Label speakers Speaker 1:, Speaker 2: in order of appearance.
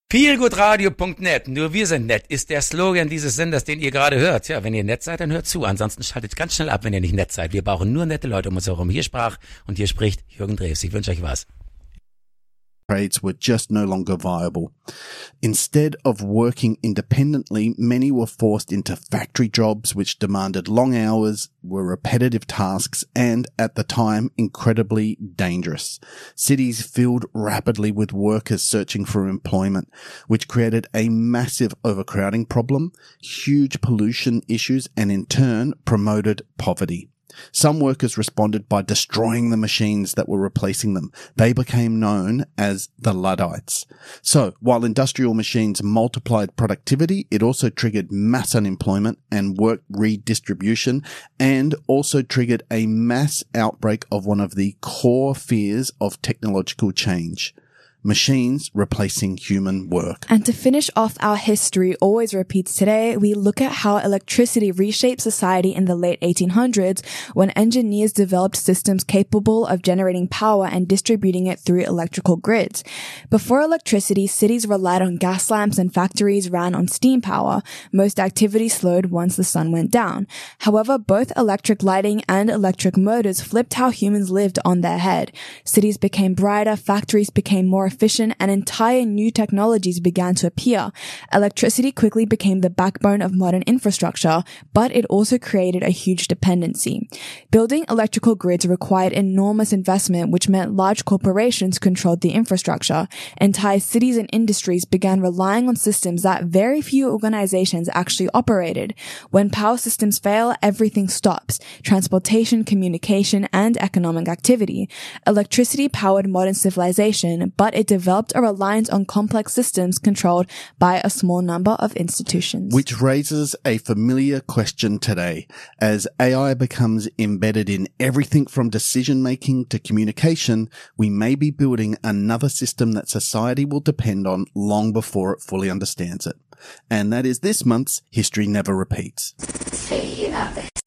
Speaker 1: Feelgoodradio.net, nur wir sind nett, ist der Slogan dieses Senders, den ihr gerade hört. Ja, wenn ihr nett seid, dann hört zu. Ansonsten schaltet ganz schnell ab, wenn ihr nicht nett seid. Wir brauchen nur nette Leute um uns herum. Hier sprach und hier spricht Jürgen Drews. Ich wünsche euch was.
Speaker 2: Trades were just no longer viable. Instead of working independently, many were forced into factory jobs which demanded long hours, were repetitive tasks, and, at the time, incredibly dangerous. Cities filled rapidly with workers searching for employment, which created a massive overcrowding problem, huge pollution issues, and in turn promoted poverty. Some workers responded by destroying the machines that were replacing them. They became known as the Luddites. So, while industrial machines multiplied productivity, it also triggered mass unemployment and work redistribution, and also triggered a mass outbreak of one of the core fears of technological change: machines replacing human work.
Speaker 3: And to finish off our history always repeats today, we look at how electricity reshaped society in the late 1800s when engineers developed systems capable of generating power and distributing it through electrical grids. Before electricity, cities relied on gas lamps and factories ran on steam power. Most activity slowed once the sun went down. However, both electric lighting and electric motors flipped how humans lived on their head. Cities became brighter, factories became more efficient, and entire new technologies began to appear. Electricity quickly became the backbone of modern infrastructure, but it also created a huge dependency. Building electrical grids required enormous investment, which meant large corporations controlled the infrastructure. Entire cities and industries began relying on systems that very few organizations actually operated. When power systems fail, everything stops: transportation, communication, and economic activity. Electricity powered modern civilization, but it developed a reliance on complex systems controlled by a small number of institutions.
Speaker 2: Which raises a familiar question today. As AI becomes embedded in everything from decision-making to communication, we may be building another system that society will depend on long before it fully understands it. And that is this month's History Never Repeats.